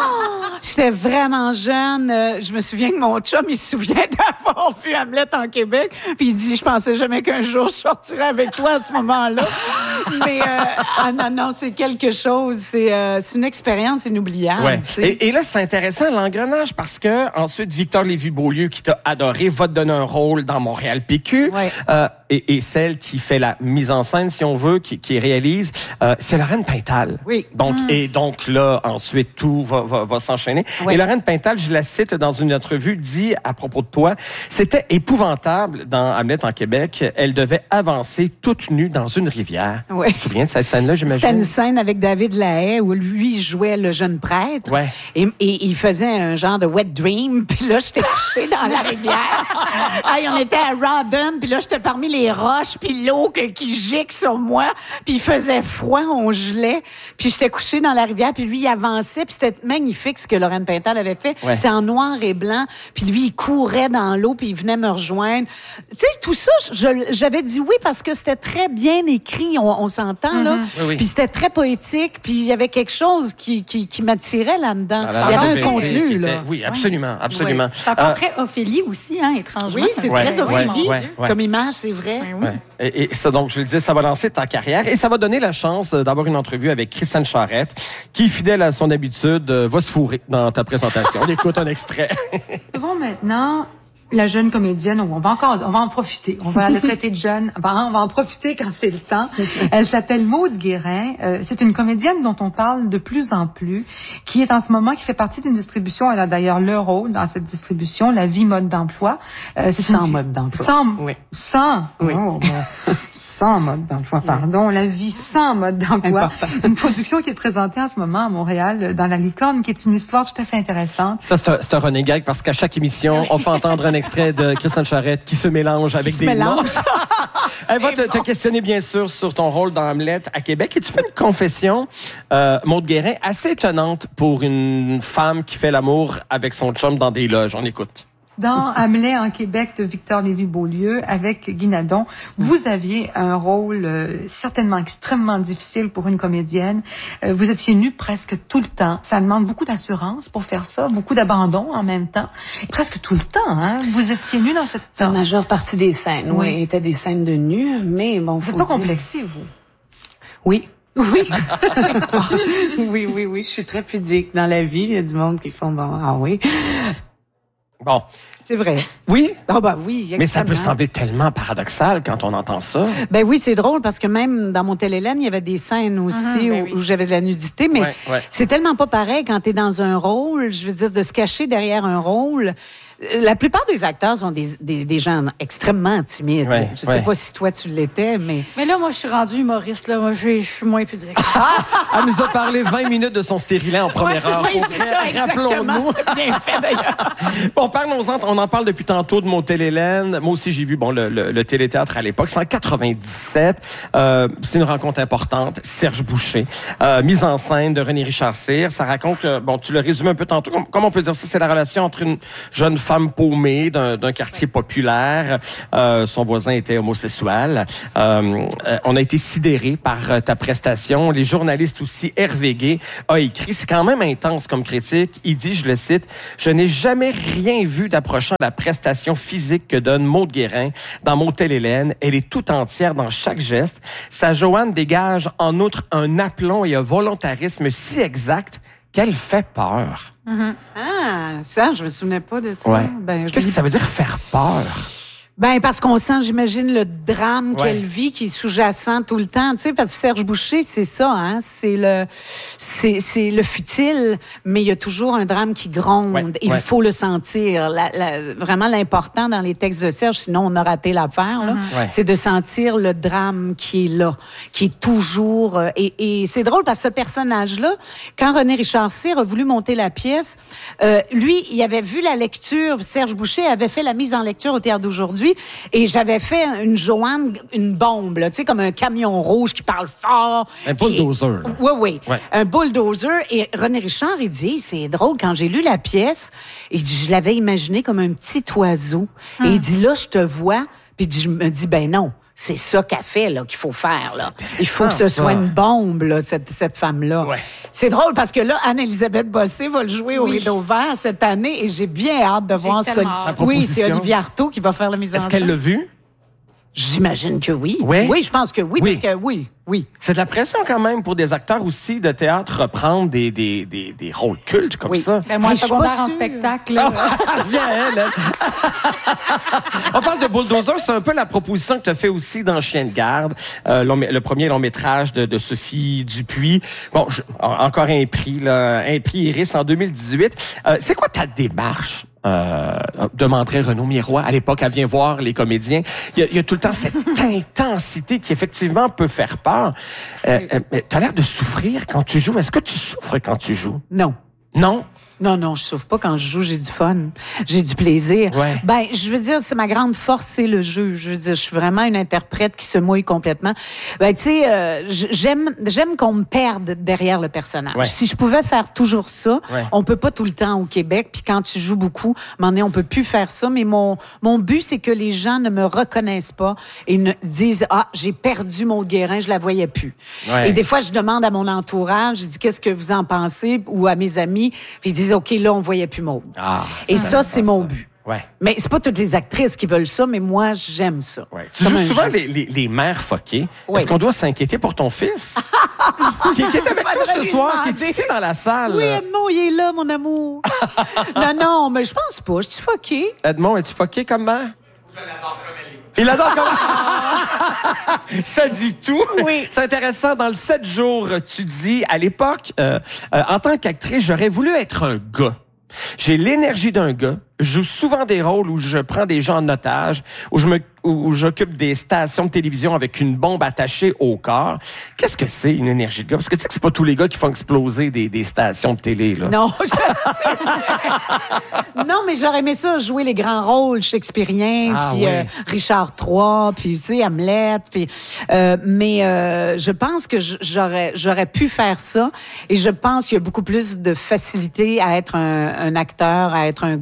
Speaker 3: J'étais vraiment jeune. Euh, je me souviens que mon chum, il se souvient d'avoir vu Hamlet en Québec. Puis il dit, je pensais jamais qu'un jour je sortirais avec toi à ce moment-là. Mais euh, ah non, non, c'est quelque chose. C'est, euh, c'est une expérience inoubliable.
Speaker 1: Ouais. Et, et là, c'est intéressant, l'engrenage, parce que ensuite, Victor Lévy-Beaulieu, qui t'a adoré, va te donner un rôle dans Montréal P Q. Ouais. Euh, et, et celle qui fait la mise en scène, si on veut, qui, qui réalise, euh, c'est Lorraine Pintal.
Speaker 3: Oui.
Speaker 1: Donc,
Speaker 3: mmh.
Speaker 1: Et donc là, ensuite, tout va, va, va s'enchaîner. Ouais. Et Lorraine Pintal, je la cite dans une entrevue, dit à propos de toi, c'était épouvantable dans Hamlet en Québec. Elle devait avancer toute nue dans une rivière.
Speaker 3: Ouais.
Speaker 1: Tu te souviens de cette scène-là, j'imagine?
Speaker 3: C'était une scène avec David Lahaye où lui jouait le jeune prêtre.
Speaker 1: Ouais.
Speaker 3: Et, et il faisait un genre de wet dream. Puis là, j'étais couchée dans la rivière. Hey, on était à Rawdon. Puis là, j'étais parmi les roches. Puis l'eau que, qui gicle sur moi. Puis il faisait froid, on gelait. Puis j'étais couchée dans la rivière. Puis lui, il avançait. Puis c'était magnifique ce que Lorraine Pintal avait fait. Ouais. C'était en noir et blanc. Puis lui, il courait dans l'eau. Puis il venait me rejoindre. Tu sais, tout ça, je, j'avais dit oui parce que c'était très bien écrit. On, on s'entend, mm-hmm. là.
Speaker 1: Oui, oui.
Speaker 3: Puis c'était très poétique. Puis il y avait quelque chose qui, qui, qui m'attirait là-dedans.
Speaker 1: Ah,
Speaker 3: il y avait un
Speaker 1: était,
Speaker 3: contenu,
Speaker 1: était,
Speaker 3: là.
Speaker 1: Oui, absolument, absolument.
Speaker 2: Oui. C'est encore euh, très Ophélie aussi, hein, étrangement.
Speaker 3: Oui, c'est
Speaker 1: ouais,
Speaker 3: très Ophélie.
Speaker 1: Ouais, ouais,
Speaker 3: comme image, c'est vrai.
Speaker 2: Ben oui.
Speaker 1: ouais. Et, et ça, donc, je le disais, ça va lancer ta carrière et ça va donner la chance d'avoir une entrevue avec Christiane Charette, qui, fidèle à son habitude, va se fourrer dans ta présentation. On écoute un extrait.
Speaker 6: Bon, maintenant, la jeune comédienne, on va encore, on va en profiter. On va la traiter de jeune. Enfin, on va en profiter quand c'est le temps. Elle s'appelle Maude Guérin. Euh, c'est une comédienne dont on parle de plus en plus, qui est en ce moment, qui fait partie d'une distribution. Elle a d'ailleurs le rôle dans cette distribution, La vie mode d'emploi.
Speaker 3: Euh, c'est sans mode d'emploi.
Speaker 6: Sans.
Speaker 3: Oui.
Speaker 6: Sans.
Speaker 3: Oui.
Speaker 6: Oh, bon. Sans mode d'emploi, pardon. La vie sans mode d'emploi. Une production qui est présentée en ce moment à Montréal dans La Licorne, qui est une histoire tout à fait intéressante.
Speaker 1: Ça, c'est un, c'est un running gag parce qu'à chaque émission, on fait entendre un extrait de Christiane Charette qui se mélange avec
Speaker 3: qui
Speaker 1: des noms. Elle va te,
Speaker 3: bon.
Speaker 1: te questionner, bien sûr, sur ton rôle dans Hamlet à Québec. Et tu fais une confession, euh, Maude Guérin, assez étonnante pour une femme qui fait l'amour avec son chum dans des loges. On écoute.
Speaker 6: Dans Hamlet en Québec de Victor Lévy-Beaulieu avec Guy Nadon, vous aviez un rôle euh, certainement extrêmement difficile pour une comédienne. Euh, vous étiez nue presque tout le temps. Ça demande beaucoup d'assurance pour faire ça, beaucoup d'abandon en même temps. Presque tout le temps, hein? Vous étiez nue dans cette...
Speaker 3: La majeure partie des scènes, oui,
Speaker 6: Oui.
Speaker 3: étaient des scènes de nu, mais bon...
Speaker 6: Vous n'êtes
Speaker 3: faut
Speaker 6: pas
Speaker 3: dire-
Speaker 6: complexée, vous?
Speaker 3: Oui. Oui. oui, oui, oui, je suis très pudique dans la vie. Il y a du monde qui sont bon. Ah oui.
Speaker 1: Bon.
Speaker 3: C'est vrai.
Speaker 1: Oui?
Speaker 3: Ah ben oui,
Speaker 1: Mais ça peut
Speaker 3: extrêmement.
Speaker 1: sembler tellement paradoxal quand on entend ça.
Speaker 3: Ben oui, c'est drôle parce que même dans mon Télé-Hélène, il y avait des scènes aussi
Speaker 2: Mhm, ben
Speaker 3: où,
Speaker 2: oui.
Speaker 3: où j'avais de la nudité, mais
Speaker 1: Ouais, ouais.
Speaker 3: c'est tellement pas pareil quand tu es dans un rôle, je veux dire, de se cacher derrière un rôle. La plupart des acteurs sont des, des, des gens extrêmement timides.
Speaker 1: Ouais,
Speaker 3: je sais
Speaker 1: ouais.
Speaker 3: pas si toi tu l'étais, mais...
Speaker 2: Mais là, moi, je suis rendue humoriste. Là. Moi, je je suis moins pudique.
Speaker 1: Elle nous a parlé vingt minutes de son stérilet en première heure.
Speaker 3: Oui,
Speaker 1: Pour
Speaker 3: c'est
Speaker 1: vrai,
Speaker 3: ça, exactement.
Speaker 1: rappelons-nous.
Speaker 3: C'est bien fait, d'ailleurs.
Speaker 1: Bon, parlons-en. On en parle depuis tantôt de mon Télé-Hélène. Moi aussi, j'ai vu bon le, le, le téléthéâtre à l'époque. C'est en quatre-vingt-dix-sept. Euh, c'est une rencontre importante. Serge Boucher. Euh, mise en scène de René Richard Cyr. Ça raconte, euh, bon, tu le résumes un peu tantôt. Comme, comment on peut dire ça? C'est la relation entre une jeune femme paumée d'un, d'un quartier populaire. Euh, son voisin était homosexuel. Euh, euh, on a été sidérés par euh, ta prestation. Les journalistes aussi, Hervé Gay a écrit, c'est quand même intense comme critique. Il dit, je le cite, « Je n'ai jamais rien vu d'approchant la prestation physique que donne Maude Guérin dans Mon Télé-Hélène. Elle est tout entière dans chaque geste. Sa Joanne dégage en outre un aplomb et un volontarisme si exact qu'elle fait peur. »
Speaker 3: Ah, ça, je me souvenais pas de ça.
Speaker 1: Ouais.
Speaker 3: Ben, je
Speaker 1: Qu'est-ce
Speaker 3: l'ai-
Speaker 1: que ça veut dire faire peur?
Speaker 3: Ben parce qu'on sent, j'imagine, le drame
Speaker 1: Ouais.
Speaker 3: qu'elle vit qui est sous-jacent tout le temps, tu sais, parce que Serge Boucher, c'est ça, hein, c'est le, c'est, c'est le futile, mais il y a toujours un drame qui gronde.
Speaker 1: Ouais,
Speaker 3: Il
Speaker 1: ouais.
Speaker 3: faut le sentir. La, la, vraiment l'important dans les textes de Serge, sinon on a raté l'affaire, là,
Speaker 1: Ouais.
Speaker 3: c'est de sentir le drame qui est là, qui est toujours. euh, et, et c'est drôle parce que ce personnage-là, quand René Richard Cyr a voulu monter la pièce, euh, lui, il avait vu la lecture. Serge Boucher avait fait la mise en lecture au Théâtre d'aujourd'hui. Et j'avais fait une Joanne, une bombe, là, tu sais, comme un camion rouge qui parle fort.
Speaker 1: Un
Speaker 3: qui-
Speaker 1: bulldozer, là.
Speaker 3: Oui, oui.
Speaker 1: Ouais.
Speaker 3: Un bulldozer. Et René Richard, il dit, c'est drôle, quand j'ai lu la pièce, il dit, je l'avais imaginé comme un petit oiseau. Et il dit, là, je te vois. Puis il dit- je me dis, ben non. C'est ça qu'elle fait, là, qu'il faut faire, là. Il faut que ce
Speaker 1: ça.
Speaker 3: soit une bombe, là, cette, cette femme-là.
Speaker 1: Ouais.
Speaker 3: C'est drôle parce que là, Anne-Elisabeth Bossé va le jouer au
Speaker 2: Oui.
Speaker 3: Rideau Vert cette année et j'ai bien hâte de voir ce que...
Speaker 2: tellement hâte.
Speaker 1: Sa
Speaker 3: Oui, c'est
Speaker 1: proposition.
Speaker 3: Olivier Artaud qui va faire la mise en
Speaker 1: Est-ce
Speaker 3: scène.
Speaker 1: qu'elle l'a vu?
Speaker 3: J'imagine que oui.
Speaker 1: Oui?
Speaker 3: Oui, je pense que oui,
Speaker 1: Oui.
Speaker 3: parce que oui, oui.
Speaker 1: C'est de la pression quand même pour des acteurs aussi de théâtre reprendre des, des, des, des rôles cultes comme
Speaker 3: Oui.
Speaker 1: ça.
Speaker 2: Ben, moi,
Speaker 3: Hey, je suis
Speaker 2: secondaire
Speaker 3: pas
Speaker 2: en
Speaker 3: sûre.
Speaker 2: spectacle, là.
Speaker 1: Viens, elle, elle. On parle de Bulldozer, c'est un peu la proposition que tu as fait aussi dans Chien de garde, euh, long- le premier long métrage de, de Sophie Dupuis. Bon, je- encore un prix, là, un prix Iris en deux mille dix-huit. Euh, c'est quoi ta démarche? Euh, demanderait Renaud Miroir. À l'époque, elle vient voir les comédiens. Il y a, il y a tout le temps cette intensité qui, effectivement, peut faire peur. Euh, euh, mais t'as l'air de souffrir quand tu joues. Est-ce que tu souffres quand tu joues?
Speaker 3: Non.
Speaker 1: Non?
Speaker 3: Non, non, je souffre pas quand je joue, j'ai du fun, j'ai du plaisir.
Speaker 1: Ouais.
Speaker 3: Ben, je veux dire, c'est ma grande force, c'est le jeu. Je veux dire, je suis vraiment une interprète qui se mouille complètement. Ben, tu sais, euh, j'aime, j'aime qu'on me perde derrière le personnage.
Speaker 1: Ouais.
Speaker 3: Si je pouvais faire toujours ça,
Speaker 1: Ouais.
Speaker 3: on peut pas tout le temps au Québec. Puis quand tu joues beaucoup, à un moment donné, on peut plus faire ça. Mais mon mon but, c'est que les gens ne me reconnaissent pas et ne disent ah, j'ai perdu Maude Guérin, je la voyais plus.
Speaker 1: Ouais.
Speaker 3: Et des fois, je demande à mon entourage, je dis qu'est-ce que vous en pensez ou à mes amis, puis ils disent OK, là, on voyait plus Maude.
Speaker 1: Ah,
Speaker 3: Et
Speaker 1: ça,
Speaker 3: ça, c'est mon but.
Speaker 1: Ouais.
Speaker 3: Mais c'est pas toutes les actrices qui veulent ça, mais moi, j'aime ça.
Speaker 1: Ouais.
Speaker 3: C'est
Speaker 1: Tu
Speaker 3: comme
Speaker 1: joues
Speaker 3: un
Speaker 1: souvent
Speaker 3: jeu.
Speaker 1: les, les, les mères foquées.
Speaker 3: Oui.
Speaker 1: Est-ce qu'on doit s'inquiéter pour ton fils? qui, qui est avec toi
Speaker 3: Faudrait
Speaker 1: ce
Speaker 3: lui
Speaker 1: soir, qui est
Speaker 3: demander.
Speaker 1: ici dans la salle.
Speaker 3: Oui, Edmond, il est là, mon amour. non, non, mais je pense pas. Je suis fuckée.
Speaker 1: Edmond, es-tu foqué comme mère? Il l'adore comme Ça dit tout.
Speaker 3: Oui.
Speaker 1: C'est intéressant. Dans le sept jours, tu dis, à l'époque, euh, euh, en tant qu'actrice, j'aurais voulu être un gars. J'ai l'énergie d'un gars. Je joue souvent des rôles où je prends des gens en otage, où je me, où j'occupe des stations de télévision avec une bombe attachée au corps. Qu'est-ce que c'est une énergie de gars? Parce que tu sais que c'est pas tous les gars qui font exploser des, des stations de télé, là.
Speaker 3: Non, je sais. non, mais j'aurais aimé ça, jouer les grands rôles shakespeariens,
Speaker 1: Ah,
Speaker 3: puis
Speaker 1: oui.
Speaker 3: euh, Richard trois, puis tu sais, Hamlet, puis euh, mais euh, je pense que j- j'aurais j'aurais pu faire ça, et je pense qu'il y a beaucoup plus de facilité à être un, un acteur, à être un gars.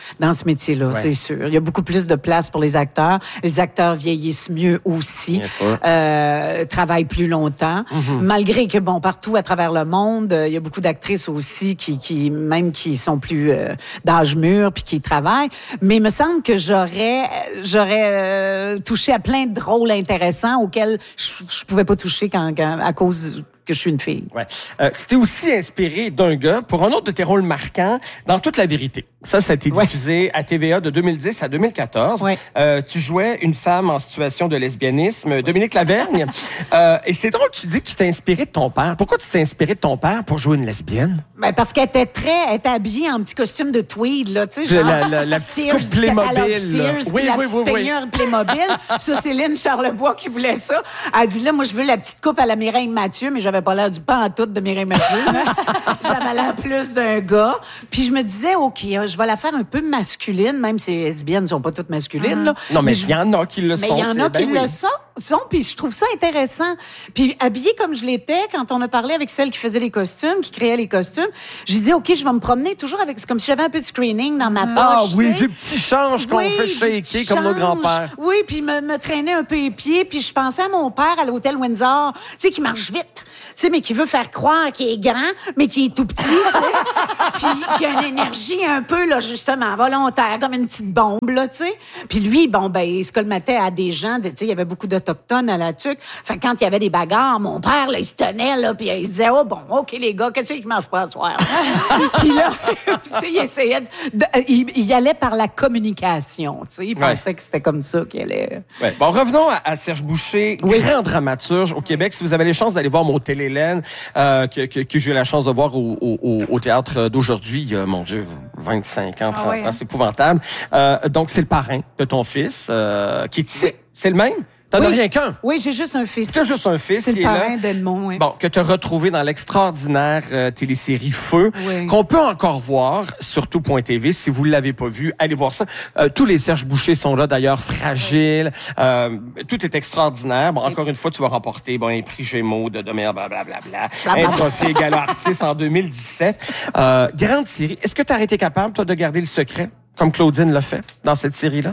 Speaker 3: dans ce métier-là,
Speaker 1: Ouais.
Speaker 3: c'est sûr. Il y a beaucoup plus de place pour les acteurs. Les acteurs vieillissent mieux aussi,
Speaker 1: Bien sûr.
Speaker 3: euh, travaillent plus longtemps. Mm-hmm. Malgré que, bon, partout à travers le monde, euh, il y a beaucoup d'actrices aussi qui, qui même qui sont plus euh, d'âge mûr puis qui travaillent. Mais il me semble que j'aurais, j'aurais euh, touché à plein de rôles intéressants auxquels je, je pouvais pas toucher quand, quand à cause que je suis une fille.
Speaker 1: Ouais. Euh, tu t'es aussi inspiré d'un gars pour un autre de tes rôles marquants dans Toute la vérité. Ça, ça a été diffusé ouais. à T V A de deux mille dix à deux mille quatorze. Ouais. Euh, tu jouais une femme en situation de lesbianisme, Dominique Lavergne. euh, et c'est drôle, tu dis que tu t'es inspiré de ton père. Pourquoi tu t'es inspiré de ton père pour jouer une lesbienne?
Speaker 3: Ben parce qu'elle était très, elle était habillée en petit costume de tweed, là, tu sais, genre
Speaker 1: la, la, la
Speaker 3: Sears,
Speaker 1: petite Playmobil.
Speaker 3: Sears,
Speaker 1: oui,
Speaker 3: la
Speaker 1: oui,
Speaker 3: petite
Speaker 1: oui,
Speaker 3: peignure
Speaker 1: oui.
Speaker 3: Playmobil. Ça, c'est Lynn Charlebois qui voulait ça. Elle dit là, moi, je veux la petite coupe à la Mireille Mathieu, mais j'avais pas l'air du pantoute de Mireille Mathieu. J'avais l'air plus d'un gars. Puis je me disais, OK, je vais la faire un peu masculine, même si les lesbiennes sont pas toutes masculines, là.
Speaker 1: Non, mais il y en a qui le
Speaker 3: mais
Speaker 1: sont.
Speaker 3: Mais il y en a
Speaker 1: ben
Speaker 3: qui
Speaker 1: oui.
Speaker 3: le sont, sont puis je trouve ça intéressant. Puis habillée comme je l'étais, quand on a parlé avec celle qui faisait les costumes, qui créait les costumes, j'ai dit, OK, je vais me promener toujours avec, c'est comme si j'avais un peu de screening dans ma poche.
Speaker 1: Ah oui,
Speaker 3: tu sais.
Speaker 1: du petit change qu'on
Speaker 3: Oui,
Speaker 1: fait
Speaker 3: du
Speaker 1: shaker comme nos grands-pères.
Speaker 3: Oui, puis me, me traîner un peu les pieds, puis je pensais à mon père à l'hôtel Windsor, tu sais, qui marche vite, tu sais, mais qui veut faire croire qu'il est grand, mais qui est tout petit, tu sais, puis qui a une énergie un peu, là, justement, volontaire, comme une petite bombe, là, tu sais. Puis lui, bon, ben, il se colmatait à des gens, tu sais, il y avait beaucoup d'Autochtones à la tuque. Fait que quand il y avait des bagarres, mon père, là, il se tenait, là, puis il se disait, oh, bon, OK, les gars, qu'est-ce qui marche pas ce soir? Puis là, tu sais, il essayait de, de il, il allait par la communication, tu sais, il
Speaker 1: Ouais.
Speaker 3: pensait que c'était comme ça qu'il allait.
Speaker 1: Ouais. Bon, revenons à, à Serge Boucher,
Speaker 3: Oui.
Speaker 1: grand dramaturge au Québec. Si vous avez les chances d'aller voir Motel Hélène, euh, que, que, que j'ai eu la chance de voir au, au, au théâtre d'aujourd'hui, il y a, mon Dieu, vingt-cinq ans, trente
Speaker 2: Ah ouais,
Speaker 1: ans,
Speaker 2: hein?
Speaker 1: c'est épouvantable. Euh, donc, c'est le parrain de ton fils, euh, qui est ici. C'est le même? T'en
Speaker 3: Oui.
Speaker 1: as rien qu'un?
Speaker 3: Oui, j'ai juste un fils.
Speaker 1: T'as juste un fils
Speaker 3: C'est
Speaker 1: qui
Speaker 3: le
Speaker 1: est là.
Speaker 3: parrain d'Edmond, oui.
Speaker 1: Bon, que tu as retrouvé dans l'extraordinaire euh, télésérie Feu,
Speaker 3: Oui.
Speaker 1: qu'on peut encore voir sur tout point T V. Si vous ne l'avez pas vu, allez voir ça. Euh, tous les Serge Boucher sont là, d'ailleurs, fragiles. Euh, tout est extraordinaire. Bon, encore une fois, tu vas remporter bon, un prix Gémeaux de demain, blablabla. Un trophée Gala Artiste en deux mille dix-sept. Euh, grande série. Est-ce que tu as été capable, toi, de garder le secret, comme Claudine l'a fait dans cette série-là?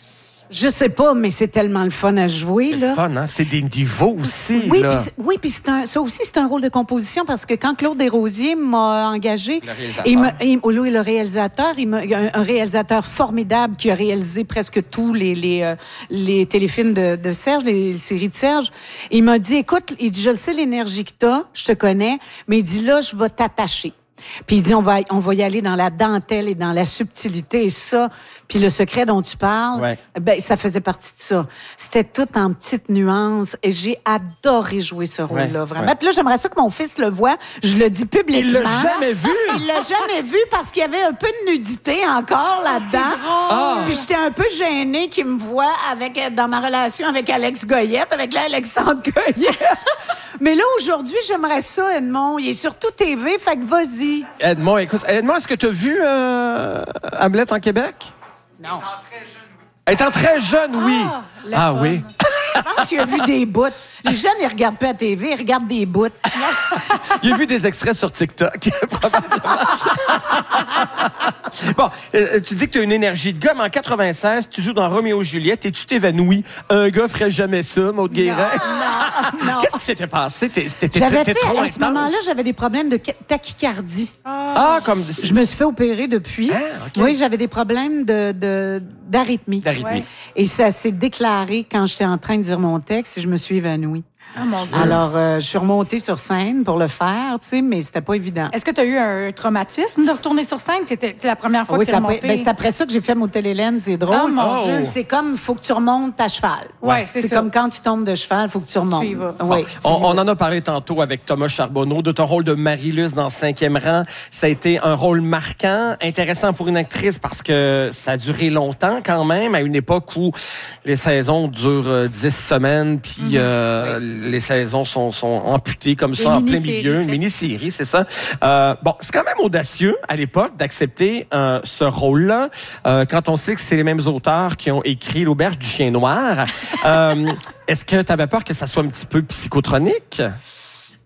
Speaker 3: Je sais pas, mais c'est tellement le fun à jouer,
Speaker 1: C'est
Speaker 3: là.
Speaker 1: le fun, hein? C'est des niveaux aussi,
Speaker 3: Oui,
Speaker 1: là.
Speaker 3: puis c'est- oui, puis c'est un, ça aussi c'est un rôle de composition parce que quand Claude Desrosiers m'a engagé,
Speaker 1: Le réalisateur.
Speaker 3: il m'a, il, oh, lui, le réalisateur, il m'a, il y a un, un réalisateur formidable qui a réalisé presque tous les les euh, les téléfilms de, de Serge, les, les séries de Serge. Il m'a dit, écoute, il dit, je le sais l'énergie que t'as, je te connais, mais il dit là, je vais t'attacher. Puis il dit, on va, on va y aller dans la dentelle et dans la subtilité et ça. Puis le secret dont tu parles,
Speaker 1: Ouais.
Speaker 3: ben ça faisait partie de ça. C'était tout en petites nuances et j'ai adoré jouer ce rôle-là,
Speaker 1: Ouais,
Speaker 3: vraiment.
Speaker 1: ouais.
Speaker 3: Puis là, j'aimerais ça que mon fils le voie. Je le dis publiquement.
Speaker 1: Il l'a jamais vu.
Speaker 3: Il l'a jamais vu parce qu'il y avait un peu de nudité encore là-dedans.
Speaker 1: Ah.
Speaker 3: Puis j'étais un peu gênée qu'il me voie avec, dans ma relation avec Alex Goyette, avec l'Alexandre Goyette. Mais là, aujourd'hui, j'aimerais ça, Edmond. Il est sur tout T V, fait que vas-y.
Speaker 1: Edmond, écoute, Edmond, est-ce que tu as vu euh, Hamlet en Québec?
Speaker 3: Non.
Speaker 1: Étant très jeune, oui.
Speaker 3: Ah, le
Speaker 1: Ah
Speaker 3: fun.
Speaker 1: oui.
Speaker 3: Je pense qu'il a vu des bouts. Les jeunes, ils regardent pas la T V, ils regardent des bouts.
Speaker 1: Il a vu des extraits sur TikTok, probablement. Bon, euh, tu dis que tu as une énergie de gars, mais en quatre-vingt-seize, tu joues dans Roméo et Juliette et tu t'évanouis. Un gars ferait jamais ça, Maud Guérin.
Speaker 3: Non, non.
Speaker 1: Qu'est-ce qui s'était passé? T'es- T'étais
Speaker 3: J'avais
Speaker 1: t'étais
Speaker 3: fait,
Speaker 1: trop
Speaker 3: à
Speaker 1: intense.
Speaker 3: ce moment-là, j'avais des problèmes de ca- tachycardie.
Speaker 1: Ah, comme...
Speaker 3: Je me suis fait opérer depuis.
Speaker 1: Ah, OK.
Speaker 3: Oui, j'avais des problèmes de, de, d'arythmie.
Speaker 1: D'arythmie.
Speaker 3: Et ça s'est déclaré quand j'étais en train de dire mon texte et je me suis évanouie.
Speaker 2: Oh mon Dieu.
Speaker 3: Alors, euh, je suis remontée sur scène pour le faire, tu sais, mais c'était pas évident.
Speaker 2: Est-ce que tu as eu un traumatisme de retourner sur scène? C'était c'est la première fois
Speaker 3: Oui,
Speaker 2: que tu
Speaker 3: ça
Speaker 2: es
Speaker 3: peut-
Speaker 2: remontée?
Speaker 3: ben, c'est après ça que j'ai fait Motel Hélène, c'est drôle.
Speaker 2: Oh, mon
Speaker 1: Dieu.
Speaker 3: C'est comme, il faut que tu remontes à cheval.
Speaker 2: Ouais, c'est ça.
Speaker 3: comme quand tu tombes de cheval, il faut que tu remontes.
Speaker 2: Tu y vas.
Speaker 3: Oui,
Speaker 1: Bon,
Speaker 3: tu y
Speaker 1: on,
Speaker 3: vas.
Speaker 1: on en a parlé tantôt avec Thomas Charbonneau de ton rôle de Marie-Luce dans Cinquième rang. Ça a été un rôle marquant, intéressant pour une actrice parce que ça a duré longtemps quand même, à une époque où les saisons durent euh, dix semaines, puis euh, les saisons sont, sont amputées comme
Speaker 2: Des
Speaker 1: ça en plein
Speaker 2: mini-séries,
Speaker 1: milieu. Une
Speaker 2: presque.
Speaker 1: mini-série, c'est ça. Euh, bon, c'est quand même audacieux à l'époque d'accepter euh, ce rôle-là, euh, quand on sait que c'est les mêmes auteurs qui ont écrit L'Auberge du Chien Noir. Euh, Est-ce que tu avais peur que ça soit un petit peu psychotronique?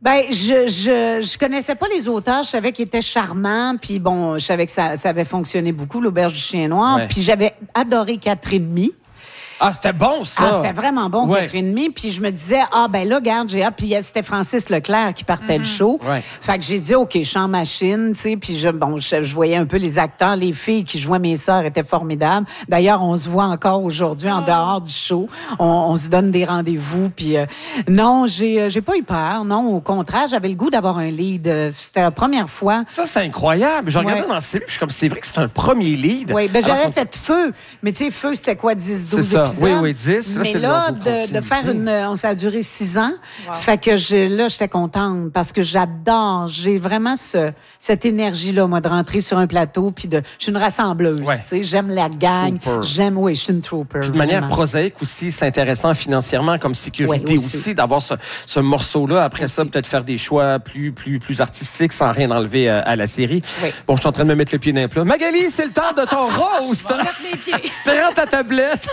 Speaker 3: Ben, je, je, je connaissais pas les auteurs. Je savais qu'ils étaient charmants. Puis bon, je savais que ça, ça avait fonctionné beaucoup, l'Auberge du Chien Noir.
Speaker 1: Ouais.
Speaker 3: Puis j'avais adoré quatre et demi.
Speaker 1: Ah, c'était bon, ça!
Speaker 3: Ah, c'était vraiment bon,
Speaker 1: Ouais.
Speaker 3: quatre et demi. Puis je me disais, ah, ben là, regarde, j'ai hâte. Puis c'était Francis Leclerc qui partait le show.
Speaker 1: Ouais.
Speaker 3: Fait que j'ai dit, OK, chant machine, tu sais. Puis je, bon, je, je voyais un peu les acteurs, les filles qui jouaient mes sœurs étaient formidables. D'ailleurs, on se voit encore aujourd'hui en dehors du show. On, on se donne des rendez-vous. Puis euh, non, j'ai, j'ai pas eu peur. Non, au contraire, j'avais le goût d'avoir un lead. C'était la première fois.
Speaker 1: Ça, c'est incroyable. Je regardais
Speaker 3: Ouais.
Speaker 1: dans le C V, puis je suis comme, c'est vrai que c'est un premier lead.
Speaker 3: Oui, ben
Speaker 1: Alors
Speaker 3: j'avais
Speaker 1: qu'on-
Speaker 3: fait Feu. Mais tu sais, Feu, c'était quoi, dix, douze
Speaker 1: C'est ça.
Speaker 3: épisodes?
Speaker 1: Oui, oui, dix. Là,
Speaker 3: Mais
Speaker 1: c'est
Speaker 3: là,
Speaker 1: dans une
Speaker 3: de, de
Speaker 1: continuité.
Speaker 3: faire une... on- Ça a duré six ans. Fait que je, là, j'étais contente parce que j'adore. J'ai vraiment ce, cette énergie-là, moi, de rentrer sur un plateau puis de... Je suis une rassembleuse,
Speaker 1: Ouais.
Speaker 3: tu sais. J'aime la gang.
Speaker 1: Trooper.
Speaker 3: J'aime... Oui, je suis une trooper.
Speaker 1: Puis de manière
Speaker 3: vraiment.
Speaker 1: prosaïque aussi, c'est intéressant financièrement comme sécurité
Speaker 3: Oui,
Speaker 1: aussi,
Speaker 3: aussi.
Speaker 1: d'avoir ce, ce morceau-là. Après ça, peut-être faire des choix plus plus plus artistiques sans rien enlever euh, à la série.
Speaker 3: Oui.
Speaker 1: Bon, je suis en train de me mettre le pied dans les plats. Magali, c'est le temps de ton roast. Prends ta tablette.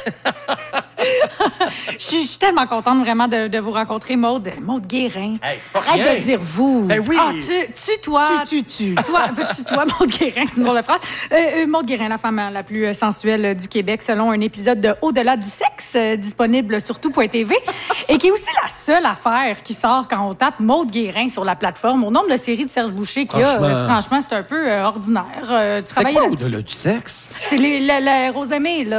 Speaker 2: Je suis je suis tellement contente vraiment de, de vous rencontrer, Maude. Maude Guérin.
Speaker 1: Hey, c'est pas
Speaker 3: Arrête
Speaker 1: rien.
Speaker 3: de dire vous.
Speaker 1: Ben oui.
Speaker 2: Ah, tu, tu, toi.
Speaker 3: Tu, tu, tu.
Speaker 2: Toi, tu, toi, Maude Guérin, c'est une drôle de phrase. Euh, euh, Maude Guérin, la femme la plus euh, sensuelle euh, du Québec, selon un épisode de Au-delà du sexe, euh, disponible sur tout point t v, et qui est aussi la seule affaire qui sort quand on tape Maude Guérin sur la plateforme. Au nombre de séries de Serge Boucher qu'il y a,
Speaker 1: Franchement.
Speaker 2: euh, franchement, c'est un peu euh, ordinaire. Euh,
Speaker 1: C'est
Speaker 2: travailler
Speaker 1: quoi
Speaker 2: là-dessus.
Speaker 1: au-delà du sexe?
Speaker 2: C'est les, la, la Rosemée, là.